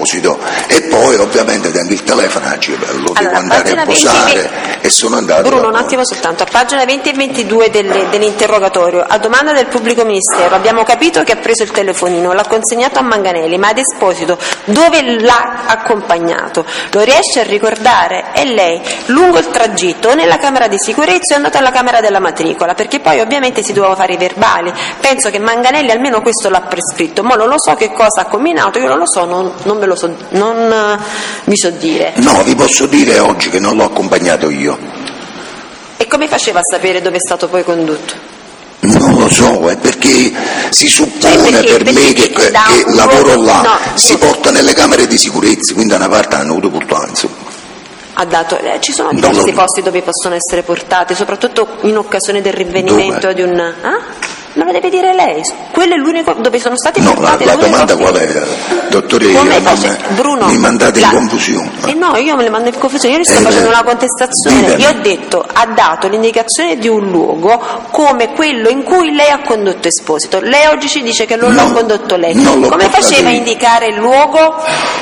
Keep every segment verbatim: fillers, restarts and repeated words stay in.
e poi ovviamente anche il telefono lo devo allora, andare a posare venti, e sono andato Bruno, da... un attimo soltanto, a pagina venti e ventidue del, dell'interrogatorio, a domanda del pubblico ministero abbiamo capito che ha preso il telefonino, l'ha consegnato a Manganelli, ma ad Esposito dove l'ha accompagnato? Lo riesce a ricordare? E lei lungo il tragitto nella camera di sicurezza è andata alla camera della matricola, perché poi ovviamente si doveva fare i verbali. Penso che Manganelli almeno questo l'ha prescritto, ma non lo so che cosa ha combinato, io non lo so, non, non me lo so, non uh, vi so dire. No, vi posso dire oggi che non l'ho accompagnato io. E come faceva a sapere dove è stato poi condotto? Non lo so, è perché si suppone cioè perché, per perché me che, che lavoro là, no, si no. porta nelle camere di sicurezza, quindi da una parte hanno avuto portare, insomma. Ha dato, eh, ci sono diversi lo... posti dove possono essere portati, soprattutto in occasione del rinvenimento dove? di un... Ah? Non lo deve dire lei, quello è l'unico dove sono stati no, portati. La, la domanda qual è, dottore? Come Io, Bruno, mi mandate la... in confusione. Eh no, io me le mando in confusione, io le sto eh, facendo una contestazione. Ditemi. Io ho detto, ha dato l'indicazione di un luogo come quello in cui lei ha condotto Esposito. Lei oggi ci dice che non no, l'ha condotto lei. Come faceva a indicare il luogo?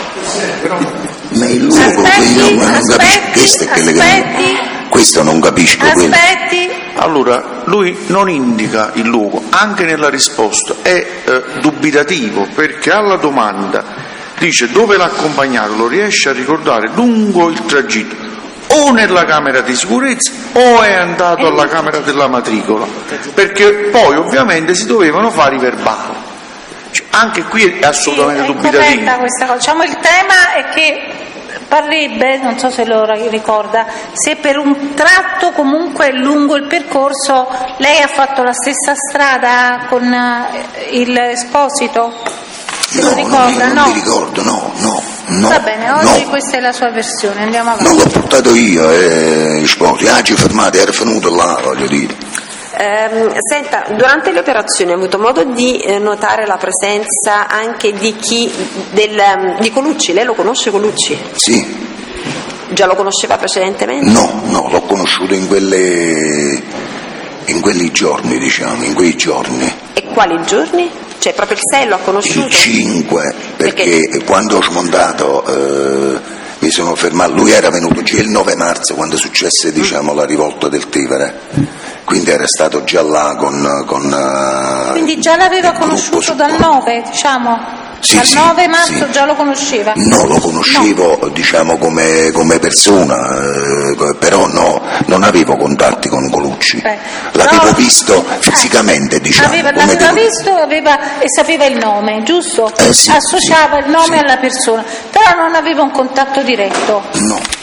Ma il luogo aspetti, che io non aspetti, capisco, questo, è che aspetti, questo non capisco. Aspetti. Allora, lui non indica il luogo, anche nella risposta è eh, dubitativo, perché alla domanda dice dove l'ha accompagnato, lo riesce a ricordare lungo il tragitto, o nella camera di sicurezza o è andato alla camera della matricola, perché poi ovviamente si dovevano fare i verbali. Cioè, anche qui è assolutamente sì, è dubitativo. Questa cosa. Diciamo, il tema è che parrebbe, non so se lo ricorda, se per un tratto comunque lungo il percorso lei ha fatto la stessa strada con il Esposito? Se no, lo ricorda? Non, no, non mi ricordo, no, no, no. Va bene, oggi no. questa è la sua versione, andiamo avanti. Non l'ho portato io, eh, Esposito, ah, ci fermate, era venuto là, voglio dire. Eh, senta, durante le operazioni ha avuto modo di eh, notare la presenza anche di chi del, di Colucci? Lei lo conosce Colucci? Sì. Già lo conosceva precedentemente? No, no, l'ho conosciuto in quelle in quelli giorni, diciamo, in quei giorni. E quali giorni? Cioè proprio il sei lo ha conosciuto? Il cinque, perché, perché? quando ho smontato eh, mi sono fermato, lui era venuto già il nove marzo quando successe, diciamo, la rivolta del Tevere. Quindi era stato già là con... con Quindi già l'aveva conosciuto dal nove, diciamo? Sì, dal sì, nove marzo sì. Già lo conosceva? No, lo conoscevo, no. diciamo, come, come persona, eh, però no, non avevo contatti con Colucci. Beh, l'avevo no, visto fisicamente, diciamo. Aveva, come l'aveva devo... visto aveva, e sapeva il nome, giusto? Eh, sì, Associava sì, il nome sì. alla persona, però non aveva un contatto diretto. No.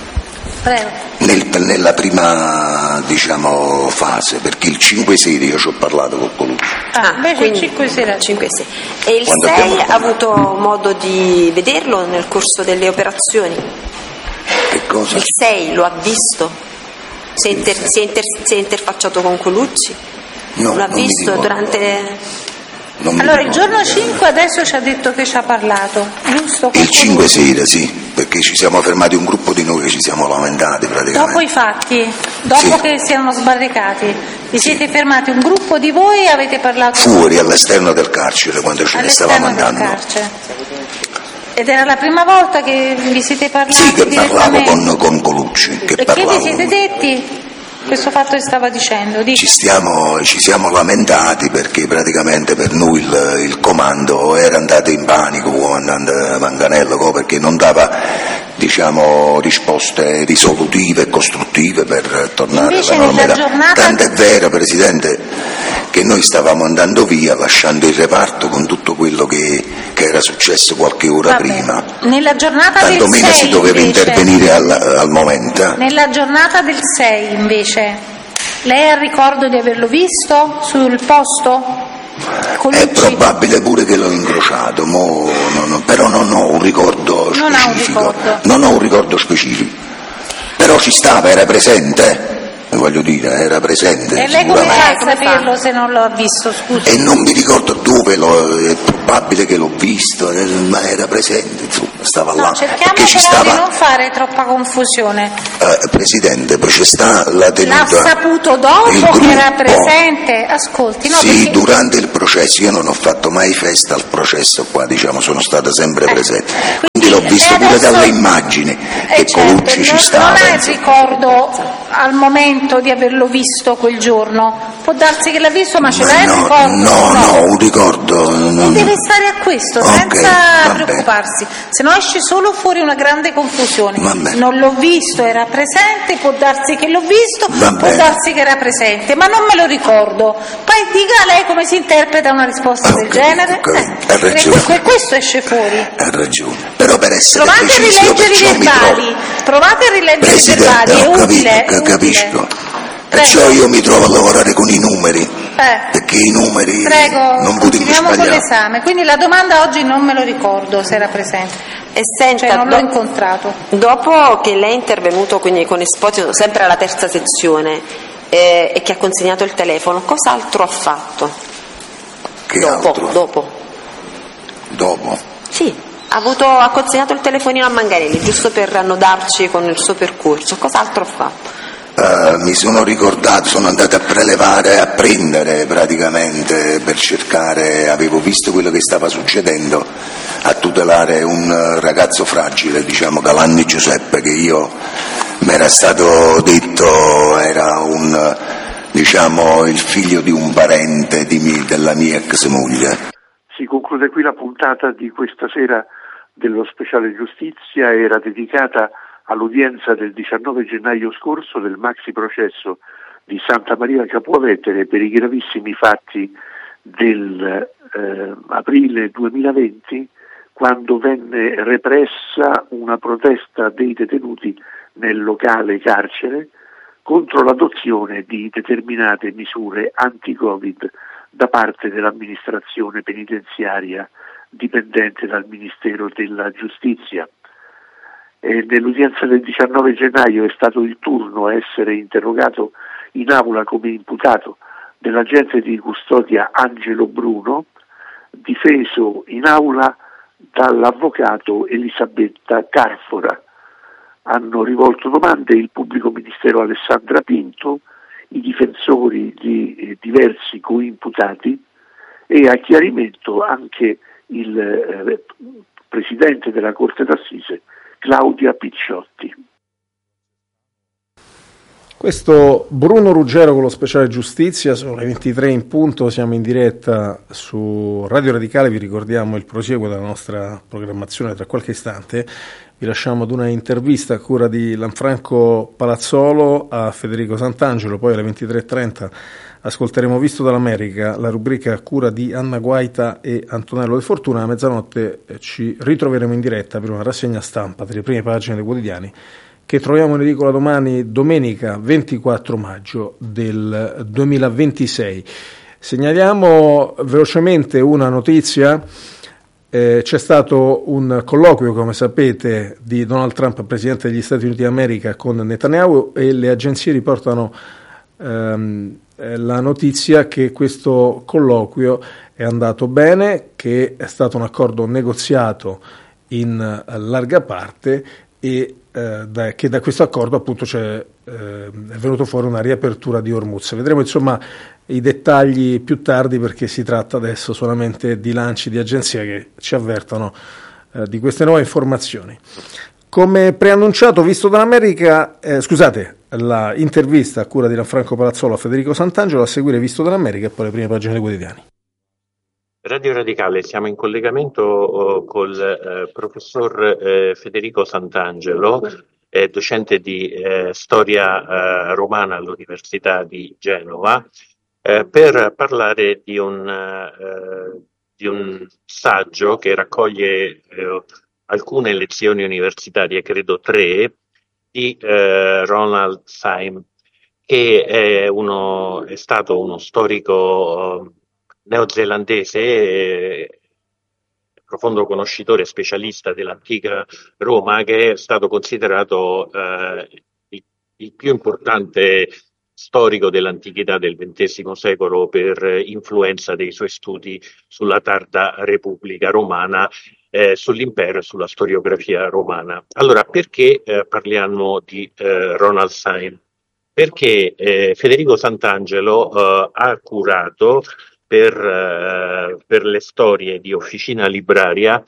Prego. Nel, nella prima, diciamo, fase, perché il cinque sei io ci ho parlato con Colucci. Ah, invece il cinque sei. cinque sei. E il Quando sei ha avuto modo di vederlo nel corso delle operazioni? Che cosa? Il sei lo ha visto? Si è, inter, si è, inter, si è interfacciato con Colucci? No, lo ha non mi visto ricordo. durante... Allora il giorno cinque adesso ci ha detto che ci ha parlato, giusto? Il cinque sera, sì, perché ci siamo fermati un gruppo di noi che ci siamo lamentati praticamente. Dopo i fatti, dopo sì. che si erano sbarricati, vi siete fermati un gruppo di voi e avete parlato? Fuori, all'esterno del carcere, quando ce ne stavamo andando. Del carcere. Ed era la prima volta che vi siete parlati? Sì, che parlavo con, con Colucci. Che e parlavo... che vi siete detti? Questo fatto che stava dicendo, ci, stiamo, ci siamo lamentati perché praticamente per noi il, il comando era andato in panico, comandante Manganello, perché non dava, diciamo, risposte risolutive e costruttive per tornare invece alla normalità. Giornata... Tanto è vero, Presidente, che noi stavamo andando via lasciando il reparto con tutto quello che, che era successo qualche ora Vabbè. prima. Nella giornata Tanto del meno sei, si doveva invece, intervenire al, al momento. Nella giornata del sei invece, lei ha ricordo di averlo visto sul posto? Colucci? È probabile pure che l'ho incrociato, mo, no, no, però non ho un ricordo non specifico. Ha un ricordo. Non ho un ricordo specifico. Però ci stava, era presente. Voglio dire, era presente. E lei come fa a saperlo se non lo ha visto, scusi? E non mi ricordo dove, lo, è probabile che l'ho visto, ma era presente, insomma, stava no, là. Cerchiamo però ci stava... di non fare troppa confusione. Eh, Presidente, poi c'è sta la tenuta. L'ha saputo dopo gruppo, che era presente? Ascolti, no? Sì, perché... durante il processo, io non ho fatto mai festa al processo qua, diciamo, sono stata sempre eh. presente. visto pure adesso, dalle immagini eh che certo, Colucci non, ci stava. Non è il ricordo al momento di averlo visto quel giorno, può darsi che l'ha visto, ma ce l'hai il no, ricordo? no, no, un ricordo. Non... Deve stare a questo, Okay, senza preoccuparsi, se no esce solo fuori una grande confusione. Vabbè. Non l'ho visto, era presente, può darsi che l'ho visto, Vabbè. può darsi che era presente, ma non me lo ricordo. Poi dica lei come si interpreta una risposta Ho del capito, genere. ho capito, Eh, ha ragione. que- questo esce fuori. Ha ragione, però per essere Provate a preciso, io rileggere i perciò mi verbali, trovo. provate a rileggere i Presidente, verbali, è ho capito, utile, ca- è capisco. utile. Perciò Prego. io mi trovo a lavorare con i numeri, Eh. perché i numeri Prego, non potevo continuiamo con sbagliare. l'esame. Quindi la domanda oggi non me lo ricordo se era presente, E senta, cioè non l'ho do- incontrato. dopo che lei è intervenuto quindi con Esposito sempre alla terza sezione eh, e che ha consegnato il telefono, cos'altro ha fatto? Che dopo, altro? dopo. Dopo. Sì, ha, avuto, ha consegnato il telefonino a Manganelli, giusto per annodarci con il suo percorso. Cos'altro ha fatto? Uh, mi sono ricordato, sono andato a prelevare, a prendere praticamente per cercare, avevo visto quello che stava succedendo, a tutelare un ragazzo fragile, diciamo Galanni Giuseppe, che io mi era stato detto era un, diciamo, il figlio di un parente di mie, della mia ex moglie. Si conclude qui la puntata di questa sera dello speciale giustizia, era dedicata all'udienza del diciannove gennaio scorso del maxi processo di Santa Maria Capua Vetere per i gravissimi fatti del eh, aprile duemilaventi, quando venne repressa una protesta dei detenuti nel locale carcere contro l'adozione di determinate misure anti-Covid da parte dell'amministrazione penitenziaria dipendente dal Ministero della Giustizia. E nell'udienza del diciannove gennaio è stato il turno a essere interrogato in aula come imputato dell'agente di custodia Angelo Bruno, difeso in aula dall'avvocato Elisabetta Carfora. Hanno rivolto domande il pubblico ministero Alessandra Pinto, i difensori di eh, diversi coimputati e a chiarimento anche il eh, presidente della Corte d'Assise Claudia Picciotti. Questo Bruno Ruggero con lo speciale giustizia, sono le ventitré in punto, siamo in diretta su Radio Radicale, vi ricordiamo il prosieguo della nostra programmazione tra qualche istante, vi lasciamo ad una intervista a cura di Lanfranco Palazzolo a Federico Santangelo, poi alle ventitré e trenta ascolteremo Visto dall'America, la rubrica a cura di Anna Guaita e Antonello De Fortuna, a mezzanotte ci ritroveremo in diretta per una rassegna stampa delle prime pagine dei quotidiani che troviamo in edicola domani, domenica ventiquattro maggio del duemilaventisei. Segnaliamo velocemente una notizia, eh, c'è stato un colloquio, come sapete, di Donald Trump, Presidente degli Stati Uniti d'America, con Netanyahu, e le agenzie riportano ehm, la notizia che questo colloquio è andato bene, che è stato un accordo negoziato in larga parte e eh, da, che da questo accordo appunto c'è, eh, è venuto fuori una riapertura di Hormuz. Vedremo insomma i dettagli più tardi, perché si tratta adesso solamente di lanci di agenzia che ci avvertono eh, di queste nuove informazioni. Come preannunciato, Visto dall'America, eh, scusate, la intervista a cura di Lanfranco Palazzolo a Federico Santangelo, a seguire Visto dall'America e poi le prime pagine dei quotidiani. Radio Radicale, siamo in collegamento uh, col uh, professor uh, Federico Santangelo, eh, docente di eh, storia uh, romana all'Università di Genova, eh, per parlare di un, uh, di un saggio che raccoglie uh, alcune lezioni universitarie, credo tre, di uh, Ronald Syme, che è, uno, è stato uno storico uh, neozelandese, eh, profondo conoscitore e specialista dell'antica Roma, che è stato considerato eh, il, il più importante storico dell'antichità del ventesimo secolo per influenza dei suoi studi sulla tarda Repubblica romana, eh, sull'impero e sulla storiografia romana. Allora, perché eh, parliamo di eh, Ronald Syme? Perché eh, Federico Santangelo eh, ha curato Per, uh, per le storie di Officina Libraria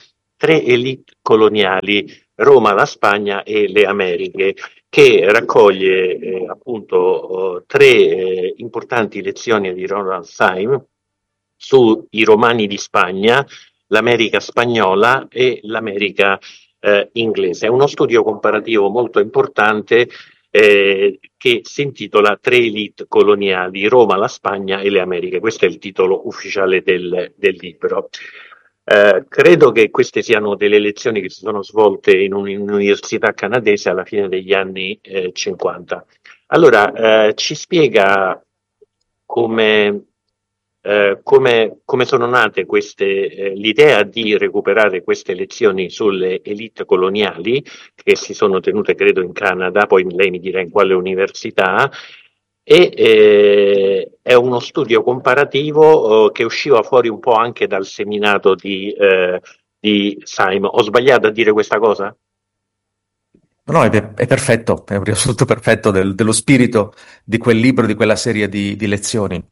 tre elite coloniali, Roma, la Spagna e le Americhe, che raccoglie eh, appunto oh, tre eh, importanti lezioni di Ronald Syme sui romani di Spagna, l'America spagnola e l'America eh, inglese. È uno studio comparativo molto importante eh, che si intitola Tre elite coloniali, Roma, la Spagna e le Americhe. Questo è il titolo ufficiale del, del libro. Eh, credo che queste siano delle lezioni che si sono svolte in un'università canadese alla fine degli anni eh, cinquanta. Allora, eh, ci spiega come, eh, come, come sono nate queste, eh, l'idea di recuperare queste lezioni sulle elite coloniali che si sono tenute credo in Canada, poi lei mi dirà in quale università, e eh, è uno studio comparativo eh, che usciva fuori un po' anche dal seminato di, eh, di Syme. Ho sbagliato a dire questa cosa? No, è, è perfetto, è un riassunto perfetto del, dello spirito di quel libro, di quella serie di, di lezioni.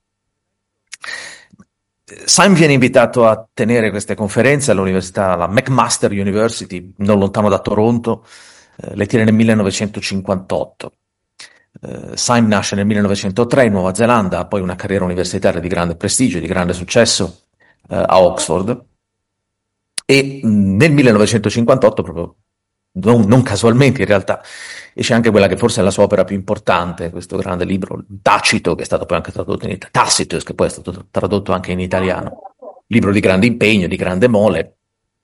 Syme viene invitato a tenere queste conferenze all'università, la McMaster University, non lontano da Toronto, eh, le tiene nel millenovecentocinquantotto. Uh, Syme nasce nel millenovecentotre in Nuova Zelanda, ha poi una carriera universitaria di grande prestigio, di grande successo uh, a Oxford, e mh, nel millenovecentocinquantotto, proprio non, non casualmente in realtà, esce anche quella che forse è la sua opera più importante, questo grande libro Tacito, che è stato poi anche tradotto in italiano, Tacitus, che poi è stato tradotto anche in italiano, libro di grande impegno, di grande mole.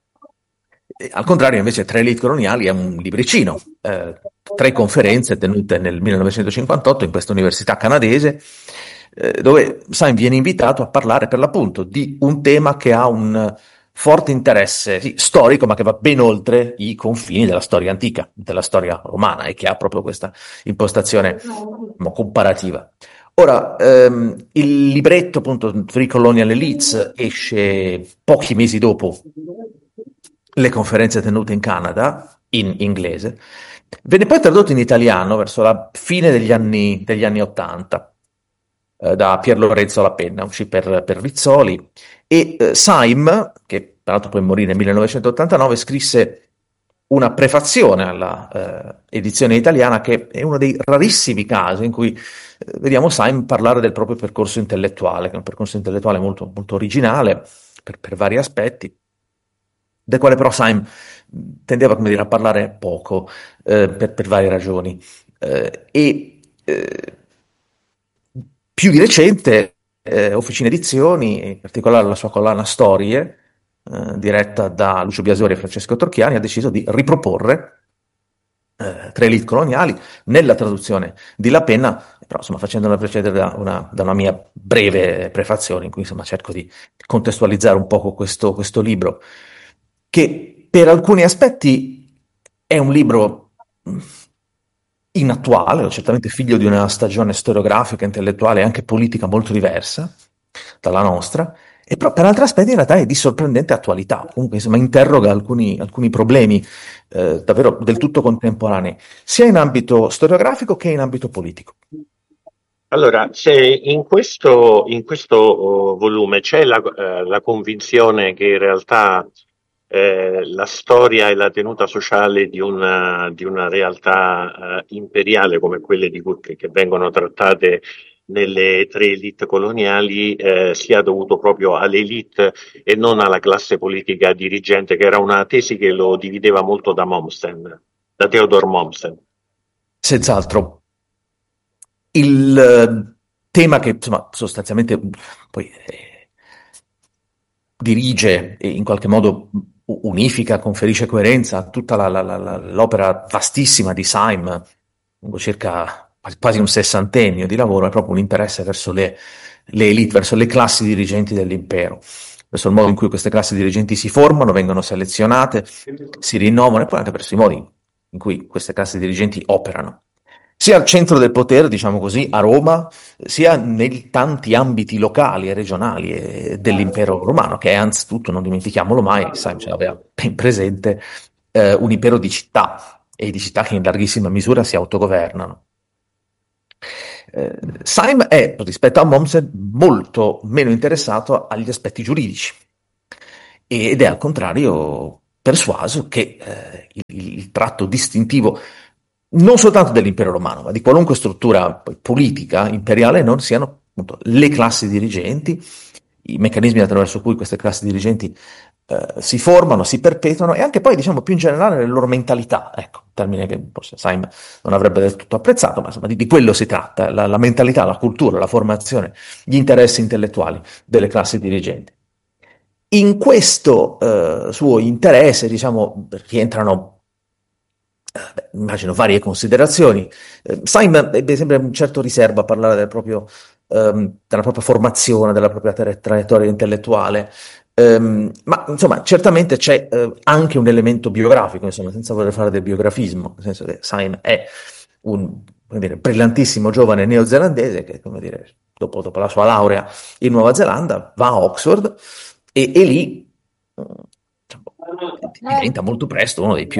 E, al contrario invece Tre elite coloniali è un libricino, eh, tre conferenze tenute nel millenovecentocinquantotto in questa università canadese, eh, dove Syme viene invitato a parlare per l'appunto di un tema che ha un forte interesse sì, storico, ma che va ben oltre i confini della storia antica, della storia romana, e che ha proprio questa impostazione diciamo, comparativa. Ora, ehm, il libretto appunto Three Colonial Elites esce pochi mesi dopo le conferenze tenute in Canada, in inglese. Venne poi tradotto in italiano verso la fine degli anni, degli anni ottanta eh, da Pier Lorenzo La Penna, uscì per, per Rizzoli, e eh, Syme, che peraltro poi morì nel millenovecentottantanove, scrisse una prefazione alla eh, edizione italiana, che è uno dei rarissimi casi in cui eh, vediamo Syme parlare del proprio percorso intellettuale, che è un percorso intellettuale molto, molto originale per, per vari aspetti, del quale però Syme tendeva, come dire, a parlare poco eh, per, per varie ragioni. Eh, e eh, più di recente eh, Officina Edizioni, in particolare la sua collana Storie, eh, diretta da Lucio Biasori e Francesco Torchiani, ha deciso di riproporre eh, Tre elite coloniali nella traduzione di La Penna, però insomma facendola precedere da una, da una mia breve prefazione in cui insomma cerco di contestualizzare un poco questo, questo libro, che per alcuni aspetti è un libro inattuale, certamente figlio di una stagione storiografica, intellettuale e anche politica molto diversa dalla nostra, e però per altri aspetti in realtà è di sorprendente attualità, comunque insomma interroga alcuni, alcuni problemi eh, davvero del tutto contemporanei, sia in ambito storiografico che in ambito politico. Allora, se in questo, in questo uh, volume c'è la, uh, la convinzione che in realtà Eh, la storia e la tenuta sociale di una, di una realtà eh, imperiale come quelle di cui, che vengono trattate nelle tre elite coloniali eh, sia dovuto proprio all'elite e non alla classe politica dirigente, che era una tesi che lo divideva molto da Mommsen, da Theodor Mommsen. Senz'altro. Il eh, tema che insomma sostanzialmente poi eh, dirige e in qualche modo unifica, conferisce coerenza a tutta la, la, la, l'opera vastissima di Syme, lungo circa quasi un sessantennio di lavoro, è proprio un interesse verso le, le elite, verso le classi dirigenti dell'impero, verso il modo in cui queste classi dirigenti si formano, vengono selezionate, si rinnovano, e poi anche verso i modi in cui queste classi dirigenti operano, sia al centro del potere, diciamo così, a Roma, sia nei tanti ambiti locali e regionali e dell'impero romano, che è anzitutto, non dimentichiamolo mai, Syme ce l'aveva ben presente, eh, un impero di città, e di città che in larghissima misura si autogovernano. Eh, Syme è, rispetto a Mommsen, molto meno interessato agli aspetti giuridici, ed è al contrario persuaso che eh, il, il tratto distintivo non soltanto dell'impero romano, ma di qualunque struttura politica imperiale non siano appunto le classi dirigenti, i meccanismi attraverso cui queste classi dirigenti eh, si formano, si perpetuano, e anche poi, diciamo, più in generale le loro mentalità. Ecco, un termine che forse Syme non avrebbe del tutto apprezzato, ma insomma di, di quello si tratta, la, la mentalità, la cultura, la formazione, gli interessi intellettuali delle classi dirigenti. In questo eh, suo interesse, diciamo, rientrano Beh, immagino varie considerazioni. Eh, Syme ebbe sempre un certo riservo a parlare del proprio, ehm, della propria formazione, della propria tra- traiettoria intellettuale, Ehm, ma insomma certamente c'è eh, anche un elemento biografico, insomma, senza voler fare del biografismo, nel senso che Syme è un, come dire, brillantissimo giovane neozelandese che, come dire, dopo, dopo la sua laurea in Nuova Zelanda va a Oxford e, e lì eh, diciamo, diventa molto presto uno dei più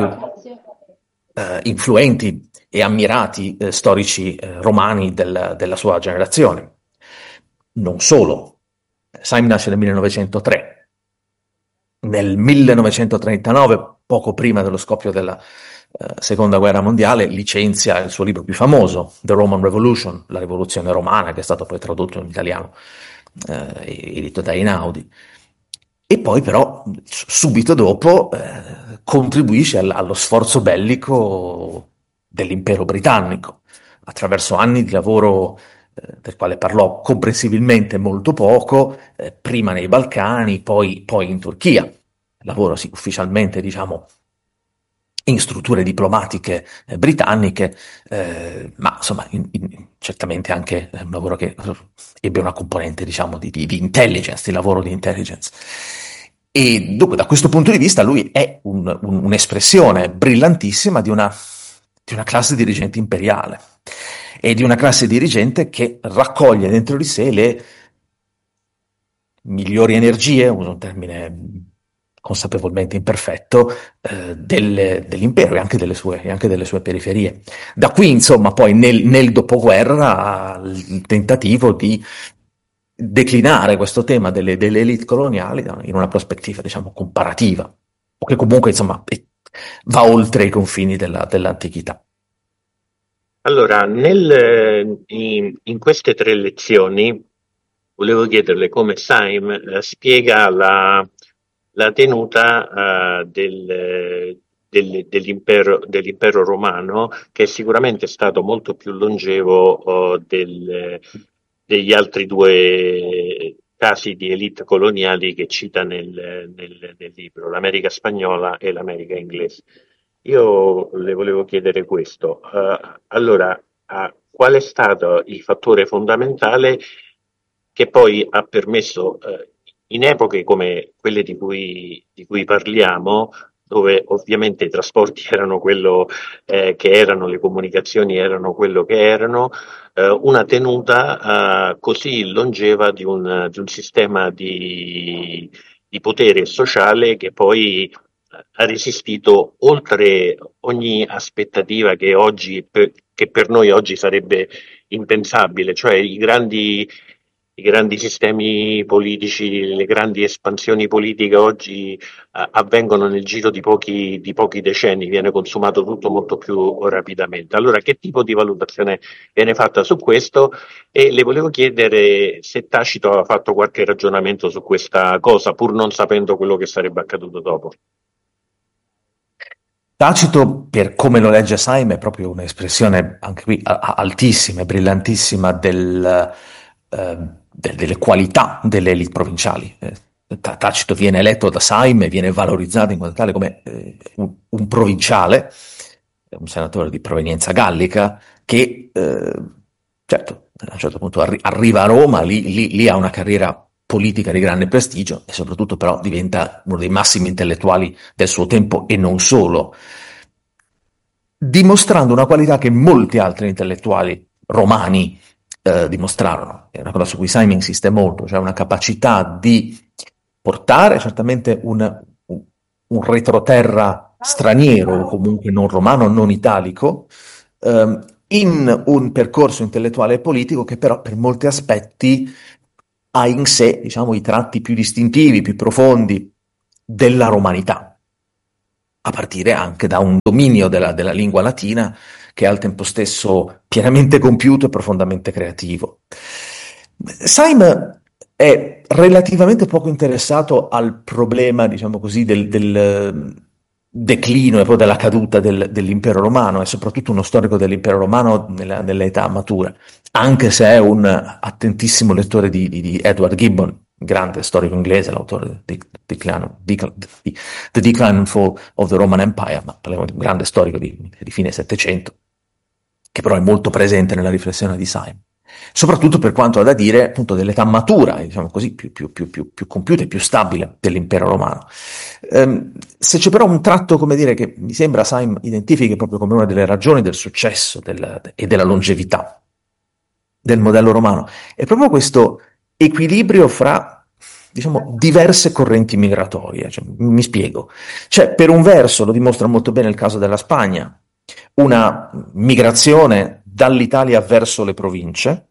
eh, influenti e ammirati eh, storici eh, romani del, della sua generazione. Non solo, Syme nasce nel millenovecentotre. Nel millenovecentotrentanove, poco prima dello scoppio della uh, seconda guerra mondiale, licenzia il suo libro più famoso, The Roman Revolution, la rivoluzione romana, che è stato poi tradotto in italiano, uh, edito da Einaudi. E poi però, subito dopo, uh, contribuisce all- allo sforzo bellico dell'impero britannico, attraverso anni di lavoro del quale parlò comprensibilmente molto poco, eh, prima nei Balcani, poi, poi in Turchia. Lavoro sì, ufficialmente, diciamo, in strutture diplomatiche eh, britanniche, eh, ma insomma, in, in, certamente anche un lavoro che ebbe una componente, diciamo, di, di, di intelligence, di lavoro di intelligence. E dunque, da questo punto di vista, lui è un, un, un'espressione brillantissima di una, di una classe dirigente imperiale. E di una classe dirigente che raccoglie dentro di sé le migliori energie, uso un termine consapevolmente imperfetto, eh, del, dell'impero e anche delle, sue, e anche delle sue periferie. Da qui, insomma, poi nel, nel dopoguerra il tentativo di declinare questo tema delle, delle elite coloniali in una prospettiva, diciamo, comparativa, o che comunque, insomma, va oltre i confini della, dell'antichità. Allora, nel, in, in queste tre lezioni volevo chiederle come Syme eh, spiega la, la tenuta eh, del, del, dell'impero, dell'impero romano, che è sicuramente stato molto più longevo oh, del, degli altri due casi di elite coloniali che cita nel, nel, nel libro, l'America spagnola e l'America inglese. Io le volevo chiedere questo, uh, allora uh, qual è stato il fattore fondamentale che poi ha permesso uh, in epoche come quelle di cui, di cui parliamo, dove ovviamente i trasporti erano quello eh, che erano, le comunicazioni erano quello che erano, eh, una tenuta uh, così longeva di un, di un sistema di, di potere sociale che poi ha resistito oltre ogni aspettativa che oggi, per, che per noi oggi sarebbe impensabile, cioè i grandi, i grandi sistemi politici, le grandi espansioni politiche oggi eh, avvengono nel giro di pochi, di pochi decenni, viene consumato tutto molto più rapidamente. Allora, che tipo di valutazione viene fatta su questo? E le volevo chiedere se Tacito ha fatto qualche ragionamento su questa cosa, pur non sapendo quello che sarebbe accaduto dopo. Tacito, per come lo legge Syme, è proprio un'espressione anche qui altissima e brillantissima del, eh, de, delle qualità delle elite provinciali. Eh, Tacito viene eletto da Syme, viene valorizzato in quanto tale come eh, un, un provinciale, un senatore di provenienza gallica, che eh, certo a un certo punto arri- arriva a Roma, lì, lì, lì ha una carriera politica di grande prestigio e soprattutto però diventa uno dei massimi intellettuali del suo tempo e non solo, dimostrando una qualità che molti altri intellettuali romani eh, dimostrarono. È una cosa su cui Syme insiste molto, cioè una capacità di portare certamente un, un retroterra straniero o comunque non romano, non italico, ehm, in un percorso intellettuale e politico che però per molti aspetti ha in sé, diciamo, i tratti più distintivi, più profondi della romanità. a partire anche da un dominio della, della lingua latina che è al tempo stesso pienamente compiuto e profondamente creativo. Syme è relativamente poco interessato al problema, diciamo così, del, del declino e poi della caduta del, dell'impero romano, è soprattutto uno storico dell'impero romano nella, nell'età matura, anche se è un attentissimo lettore di, di, di Edward Gibbon, grande storico inglese, l'autore di Decline, The Decline and Fall of the Roman Empire, ma parliamo di un grande storico di, di fine Settecento, che però è molto presente nella riflessione di Syme, soprattutto per quanto ha da dire appunto dell'età matura, diciamo così, più, più, più, più, più compiuta e più stabile dell'impero romano. Um, se c'è però un tratto, come dire, che mi sembra Syme identifichi proprio come una delle ragioni del successo del, e della longevità del modello romano, è proprio questo equilibrio fra, diciamo, diverse correnti migratorie. Cioè, mi spiego. Cioè, per un verso, lo dimostra molto bene il caso della Spagna, una migrazione dall'Italia verso le province,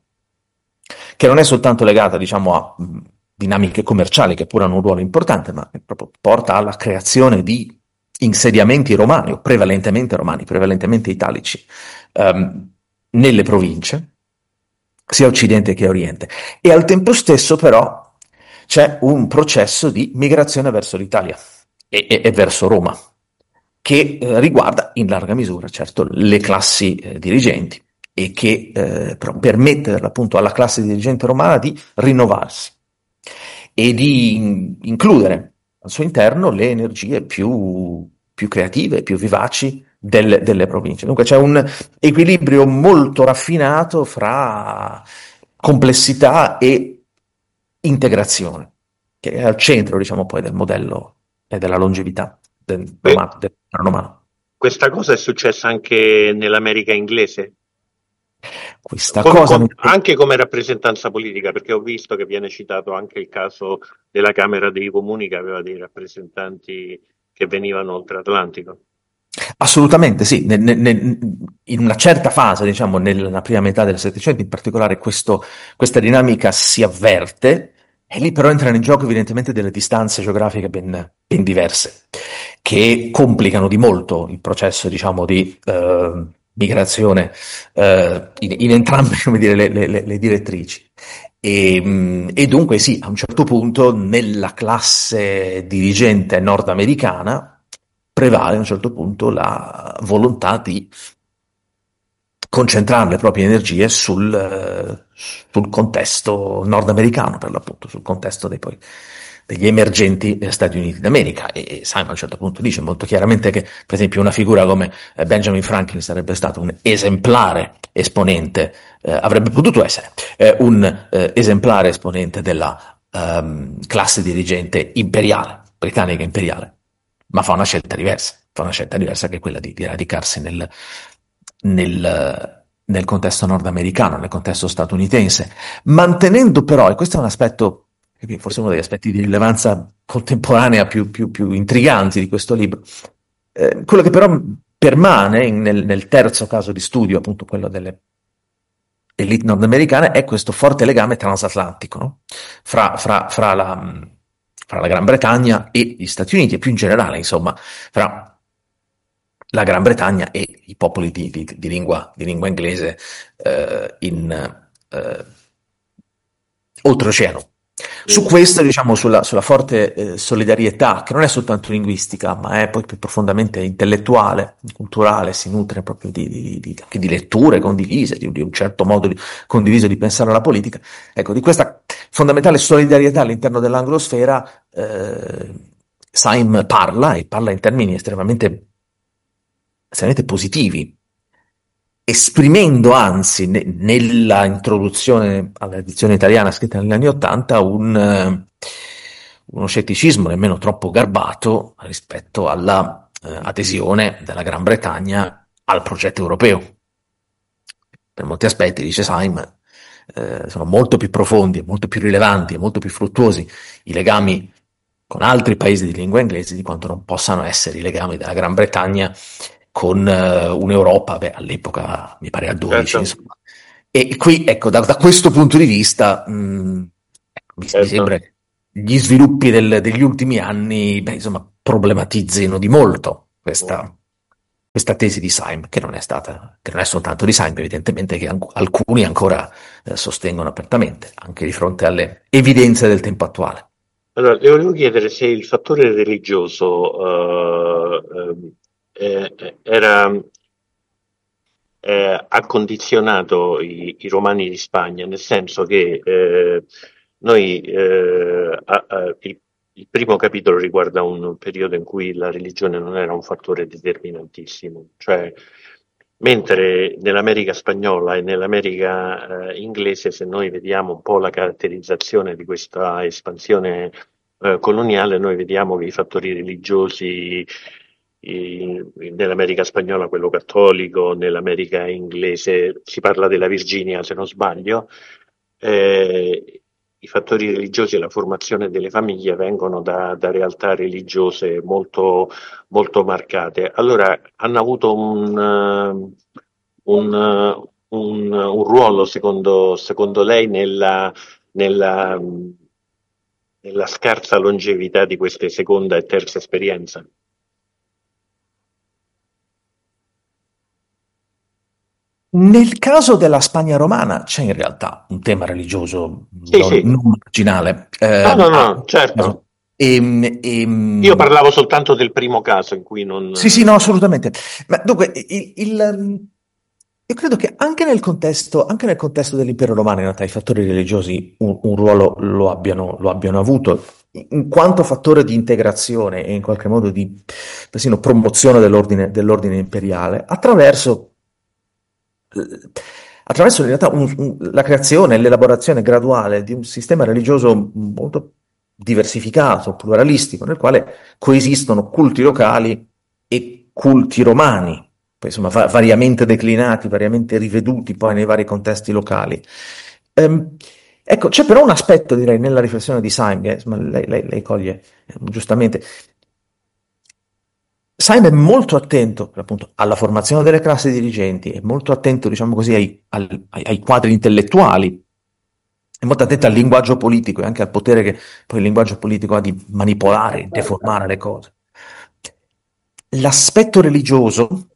che non è soltanto legata, diciamo, a mh, dinamiche commerciali, che pure hanno un ruolo importante, ma che proprio porta alla creazione di insediamenti romani, o prevalentemente romani, prevalentemente italici, ehm, nelle province, sia Occidente che Oriente. E al tempo stesso però c'è un processo di migrazione verso l'Italia e, e, e verso Roma, che eh, riguarda in larga misura, certo, le classi eh, dirigenti e che eh, però permette appunto alla classe dirigente romana di rinnovarsi e di in- includere al suo interno le energie più, più creative, più vivaci delle, delle province. Dunque c'è un equilibrio molto raffinato fra complessità e integrazione, che è al centro, diciamo, poi del modello e della longevità del romano. Del romano. Questa cosa è successa anche nell'America inglese? Questa Con, cosa con, anche come rappresentanza politica, perché ho visto che viene citato anche il caso della Camera dei Comuni, che aveva dei rappresentanti che venivano oltre Atlantico. Assolutamente sì, ne, ne, ne, in una certa fase, diciamo nella prima metà del Settecento in particolare, questo, questa dinamica si avverte, e lì però entrano in gioco evidentemente delle distanze geografiche ben, ben diverse, che complicano di molto il processo, diciamo, di eh, migrazione eh, in, in entrambe, come dire, le, le, le direttrici. E, e dunque sì, a un certo punto nella classe dirigente nordamericana prevale a un certo punto la volontà di concentrare le proprie energie sul, sul contesto nordamericano, per l'appunto, sul contesto dei, poi, degli emergenti Stati Uniti d'America. E Syme a un certo punto dice molto chiaramente che, per esempio, una figura come Benjamin Franklin sarebbe stato un esemplare esponente, eh, avrebbe potuto essere eh, un eh, esemplare esponente della ehm, classe dirigente imperiale, britannica imperiale, ma fa una scelta diversa, fa una scelta diversa che è quella di, di radicarsi nel, nel, nel contesto nordamericano, nel contesto statunitense, mantenendo però, e questo è un aspetto, forse uno degli aspetti di rilevanza contemporanea più, più, più intriganti di questo libro, eh, quello che però permane in, nel, nel terzo caso di studio, appunto quello delle elite nordamericane, è questo forte legame transatlantico, no? fra, fra, fra la... fra la Gran Bretagna e gli Stati Uniti, e più in generale, insomma, fra la Gran Bretagna e i popoli di, di, di, lingua, di lingua inglese eh, in eh, oltreoceano. Su questo, diciamo, sulla, sulla forte eh, solidarietà, che non è soltanto linguistica, ma è poi più profondamente intellettuale, culturale, si nutre proprio di, di, di, anche di letture condivise, di, di un certo modo di, condiviso di pensare alla politica. Ecco, di questa fondamentale solidarietà all'interno dell'anglosfera eh, Syme parla, e parla in termini estremamente, estremamente positivi, esprimendo anzi ne, nella introduzione all'edizione italiana scritta negli anni Ottanta un, eh, uno scetticismo nemmeno troppo garbato rispetto alla eh, adesione della Gran Bretagna al progetto europeo. Per molti aspetti, dice Syme, eh, sono molto più profondi, molto più rilevanti e molto più fruttuosi i legami con altri paesi di lingua inglese di quanto non possano essere i legami della Gran Bretagna con uh, un'Europa, beh, all'epoca mi pare a dodici, certo. Insomma. E qui, ecco, da, da questo punto di vista, mh, mi, certo. mi sembra che gli sviluppi del, degli ultimi anni, beh, insomma, problematizzino di molto questa, questa tesi di Syme, che non è stata, che non è soltanto di Syme, evidentemente, che an- alcuni ancora eh, sostengono apertamente, anche di fronte alle evidenze del tempo attuale. Allora, le volevo chiedere se il fattore religioso eh, eh, era, eh, ha condizionato i, i romani di Spagna, nel senso che eh, noi eh, a- a- il, il primo capitolo riguarda un periodo in cui la religione non era un fattore determinantissimo, cioè mentre nell'America spagnola e nell'America eh, inglese, se noi vediamo un po' la caratterizzazione di questa espansione eh, coloniale, noi vediamo che i fattori religiosi i- nell'America spagnola quello cattolico, nell'America inglese si parla della Virginia se non sbaglio, eh, i fattori religiosi e la formazione delle famiglie vengono da, da realtà religiose molto, molto marcate. Allora hanno avuto un, eh, un, eh, un- un ruolo secondo, secondo lei nella, nella, nella scarsa longevità di queste seconda e terza esperienza? Nel caso della Spagna romana c'è in realtà un tema religioso Sì, non, sì. non marginale. No, no, Ehm, ah, no, certo. ehm, Io ehm, parlavo soltanto del primo caso in cui non... Sì, sì, no, assolutamente. Ma dunque, il, il, ehm, io credo che anche nel contesto, anche nel contesto dell'impero romano, in realtà, i fattori religiosi un, un ruolo lo abbiano, lo abbiano avuto, in quanto fattore di integrazione e in qualche modo di persino promozione dell'ordine, dell'ordine imperiale, attraverso, eh, attraverso in realtà un- un- la creazione e l'elaborazione graduale di un sistema religioso molto diversificato, pluralistico, nel quale coesistono culti locali e culti romani, poi insomma va- variamente declinati, variamente riveduti poi nei vari contesti locali. Ehm, ecco, c'è però un aspetto, direi, nella riflessione di Syme, che insomma, lei, lei- lei coglie eh, giustamente. Syme è molto attento, appunto, alla formazione delle classi dirigenti, è molto attento, diciamo così, ai, al- ai- ai quadri intellettuali, è molto attento al linguaggio politico e anche al potere che poi il linguaggio politico ha di manipolare, deformare le cose. L'aspetto religioso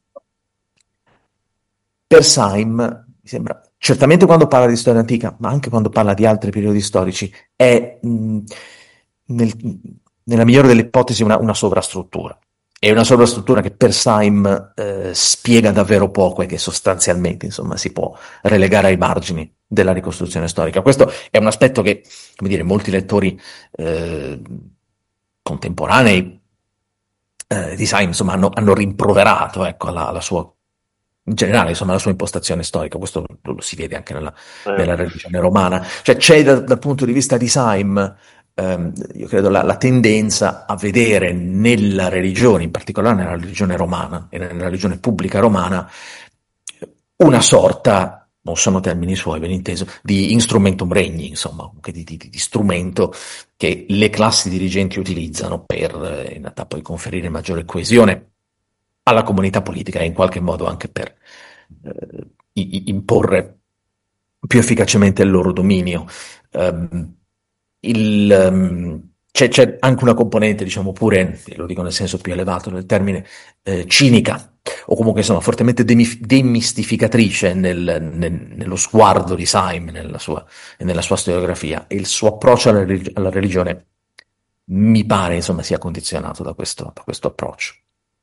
per Syme, mi sembra, certamente quando parla di storia antica, ma anche quando parla di altri periodi storici, è mh, nel- nella migliore delle ipotesi una, una sovrastruttura. È una sovrastruttura che per Syme eh, spiega davvero poco e che sostanzialmente, insomma, si può relegare ai margini della ricostruzione storica. Questo è un aspetto che, come dire, molti lettori eh, contemporanei eh, di Syme, insomma, hanno, hanno rimproverato, ecco, alla, alla sua in generale, insomma, la sua impostazione storica. Questo lo, lo si vede anche nella, Eh, nella religione romana. Cioè c'è dal, dal punto di vista di Syme, ehm, io credo, la, la tendenza a vedere nella religione, in particolare nella religione romana e nella religione pubblica romana, una sorta, non sono termini suoi, ben inteso, di instrumentum regni, insomma, di, di, di strumento che le classi dirigenti utilizzano per eh, in realtà poi conferire maggiore coesione alla comunità politica e in qualche modo anche per eh, i- imporre più efficacemente il loro dominio. Um, il, um, c'è, c'è anche una componente, diciamo pure, lo dico nel senso più elevato del termine, eh, cinica, o comunque insomma fortemente demi- demistificatrice nel, nel, nello sguardo di Syme, nella sua, nella sua storiografia. E il suo approccio alla, relig- alla religione mi pare insomma sia condizionato da questo, da questo approccio.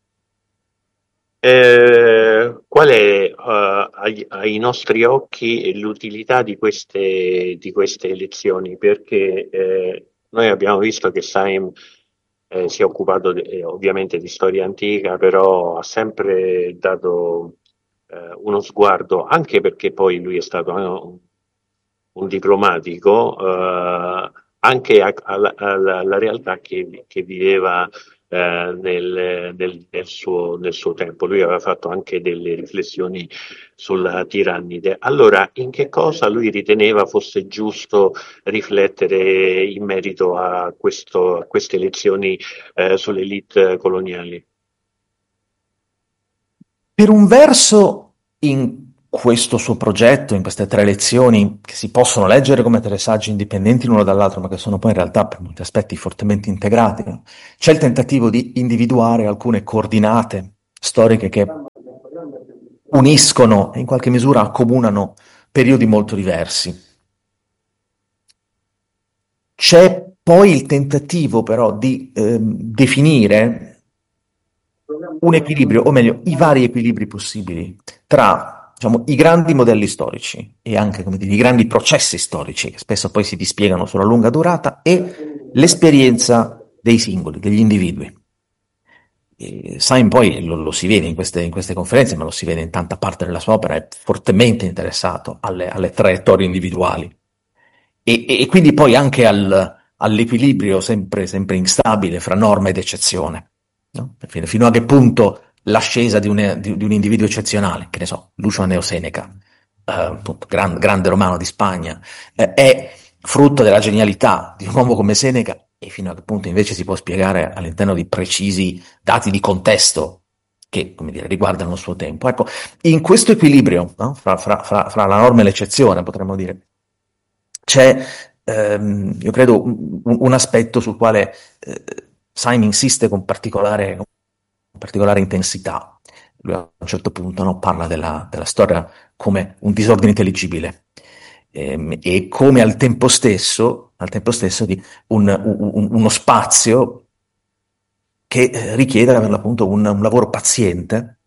Eh, qual è uh, ai, ai nostri occhi l'utilità di queste, di queste elezioni? Perché eh, noi abbiamo visto che Syme eh, si è occupato de- eh, ovviamente di storia antica, però ha sempre dato eh, uno sguardo, anche perché poi lui è stato eh, un, un diplomatico, eh, anche a- alla, alla- alla realtà che, che viveva eh, nel, nel- nel suo, nel suo tempo. Lui aveva fatto anche delle riflessioni sulla tirannide. Allora, in che cosa lui riteneva fosse giusto riflettere in merito a, questo, a queste elezioni eh, sulle elite coloniali? Per un verso, in questo suo progetto, in queste tre lezioni, che si possono leggere come tre saggi indipendenti l'uno dall'altro, ma che sono poi in realtà per molti aspetti fortemente integrati, no? C'è il tentativo di individuare alcune coordinate storiche che uniscono e in qualche misura accomunano periodi molto diversi. C'è poi il tentativo però di eh, definire un equilibrio, o meglio, i vari equilibri possibili tra, diciamo, i grandi modelli storici e anche, come dire, i grandi processi storici, che spesso poi si dispiegano sulla lunga durata, e l'esperienza dei singoli, degli individui. E Sain poi lo, lo si vede in queste, in queste conferenze, ma lo si vede in tanta parte della sua opera, è fortemente interessato alle, alle traiettorie individuali e, e quindi poi anche al, all'equilibrio sempre, sempre instabile fra norma ed eccezione, no? Fino, fino a che punto l'ascesa di un, di, di un individuo eccezionale, che ne so, Lucio Anneo Seneca, eh, appunto, gran, grande romano di Spagna, eh, è frutto della genialità di un uomo come Seneca, e fino a che punto invece si può spiegare all'interno di precisi dati di contesto che, come dire, riguardano il suo tempo. Ecco, in questo equilibrio, no? fra, fra, fra, fra la norma e l'eccezione, potremmo dire, c'è, ehm, io credo, un, un aspetto sul quale eh, Sain insiste con particolare, con particolare intensità. Lui a un certo punto, no, parla della, della storia come un disordine intelligibile, ehm, e come al tempo stesso, al tempo stesso di un, un, uno spazio che richiede per l'appunto un, un lavoro paziente,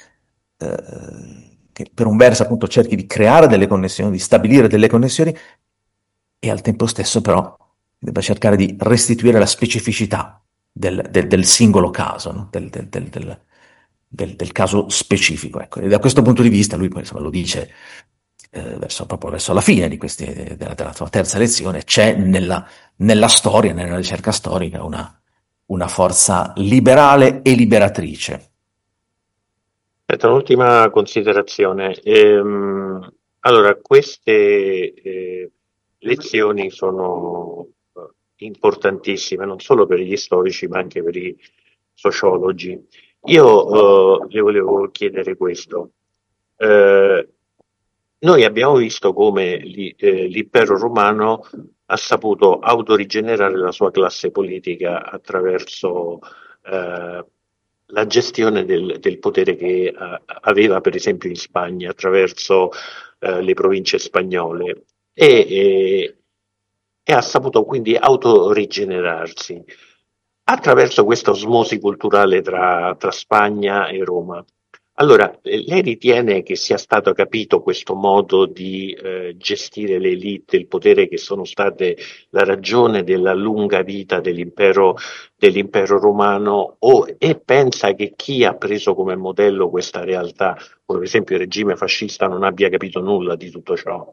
eh, che per un verso appunto cerchi di creare delle connessioni, di stabilire delle connessioni, e al tempo stesso però debba cercare di restituire la specificità del, del, del singolo caso, no? del, del, del, del, del, del caso specifico. Ecco. E da questo punto di vista lui poi, insomma, lo dice eh, verso, proprio verso la fine di questi, della, della sua terza lezione, c'è nella, nella storia, nella ricerca storica, una, una forza liberale e liberatrice. Aspetta, un'ultima considerazione. Ehm, allora, queste eh, lezioni sono importantissime non solo per gli storici ma anche per i sociologi. Io eh, le volevo chiedere questo. Eh, noi abbiamo visto come li, eh, l'impero romano ha saputo autorigenerare la sua classe politica attraverso eh, la gestione del, del potere che uh, aveva per esempio in Spagna attraverso uh, le province spagnole e, e, e ha saputo quindi autorigenerarsi attraverso questa osmosi culturale tra, tra Spagna e Roma. Allora, lei ritiene che sia stato capito questo modo di eh, gestire le elite, il potere, che sono state la ragione della lunga vita dell'impero, dell'impero romano, o, e pensa che chi ha preso come modello questa realtà, come per esempio il regime fascista, non abbia capito nulla di tutto ciò?